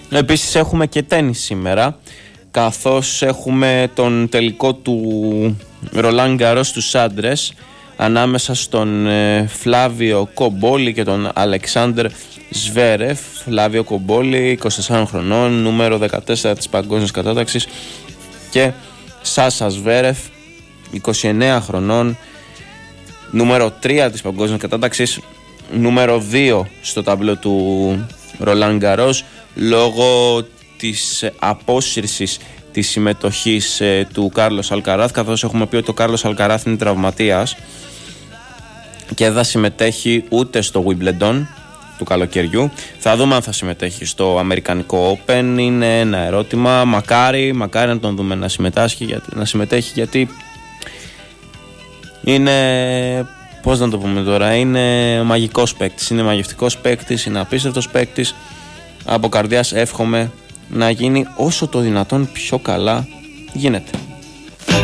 Επίσης έχουμε και τένις σήμερα, καθώς έχουμε τον τελικό του Ρολάν Γκαρός στους άντρες ανάμεσα στον Φλάβιο Κομπόλη και τον Αλεξάνδρ Σβέρεφ. Φλάβιο Κομπόλη, 24 χρονών, νούμερο 14 της παγκόσμιας κατάταξης, και Σάσα Σβέρεφ, 29 χρονών, νούμερο 3 της παγκόσμιας κατάταξης, νούμερο 2 στο ταμπλό του Ρολάν Γκαρός, λόγω της απόσυρσης της συμμετοχής του Κάρλος Αλκαράθ, καθώς έχουμε πει ότι ο Κάρλος Αλκαράθ είναι τραυματίας και δεν θα συμμετέχει ούτε στο Wimbledon του καλοκαιριού. Θα δούμε αν θα συμμετέχει στο Αμερικανικό Open, είναι ένα ερώτημα. Μακάρι να τον δούμε να συμμετέχει, γιατί είναι, πώς να το πούμε τώρα, είναι μαγικός παίκτης, είναι μαγευτικός παίκτης, είναι απίστευτος παίκτης. Από καρδιάς εύχομαι να γίνει όσο το δυνατόν πιο καλά γίνεται.